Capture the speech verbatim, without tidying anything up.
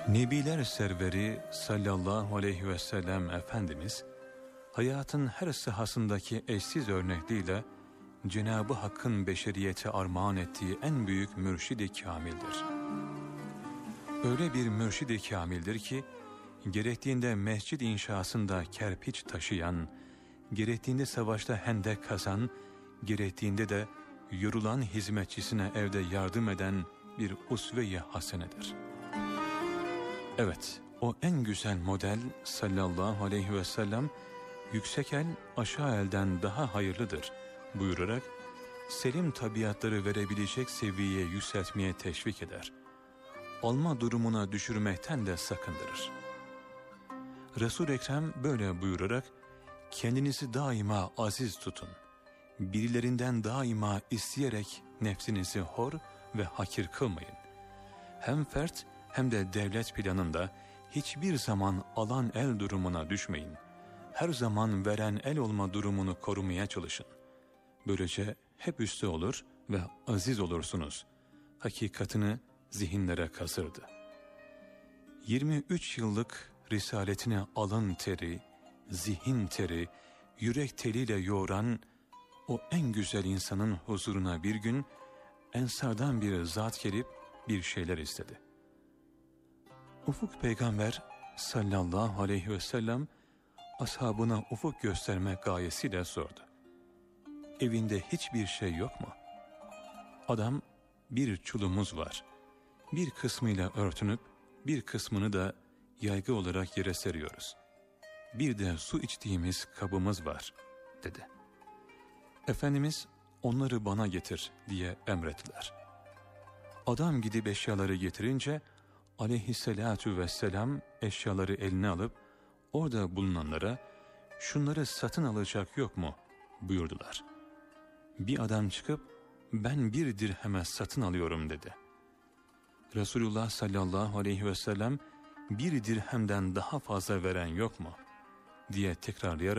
Nebiler serveri sallallahu aleyhi ve sellem Efendimiz, hayatın her sahasındaki eşsiz örnekliğiyle Cenab-ı Hakk'ın beşeriyete armağan ettiği en büyük mürşid-i kâmildir. Öyle bir mürşid-i kâmildir ki, gerektiğinde mescid inşasında kerpiç taşıyan, gerektiğinde savaşta hendek kazan, gerektiğinde de yorulan hizmetçisine evde yardım eden bir usve-i hasenedir. Evet, o en güzel model sallallahu aleyhi ve sellem, yüksek el aşağı elden daha hayırlıdır buyurarak, selim tabiatları verebilecek seviyeye yükseltmeye teşvik eder. Alma durumuna düşürmekten de sakındırır. Resul-i Ekrem böyle buyurarak, kendinizi daima aziz tutun. Birilerinden daima isteyerek nefsinizi hor ve hakir kılmayın. Hem fert hem de devlet planında hiçbir zaman alan el durumuna düşmeyin. Her zaman veren el olma durumunu korumaya çalışın. Böylece hep üstte olur ve aziz olursunuz. Hakikatini zihinlere kazırdı. yirmi üç yıllık risaletine alın teri, zihin teri, yürek teliyle yoğuran o en güzel insanın huzuruna bir gün Ensardan bir zat gelip bir şeyler istedi. Ufuk Peygamber sallallahu aleyhi ve sellem ashabına ufuk gösterme gayesiyle sordu. Evinde hiçbir şey yok mu? Adam, bir çulumuz var. Bir kısmıyla örtünüp bir kısmını da yaygı olarak yere seriyoruz. Bir de su içtiğimiz kabımız var dedi. Efendimiz onları bana getir diye emrettiler. Adam gidip eşyaları getirince aleyhissalatu vesselam eşyaları eline alıp orada bulunanlara şunları satın alacak yok mu buyurdular. Bir adam çıkıp ben bir dirheme satın alıyorum dedi. Resulullah sallallahu aleyhi ve sellem bir dirhemden daha fazla veren yok mu diye tekrarlayarak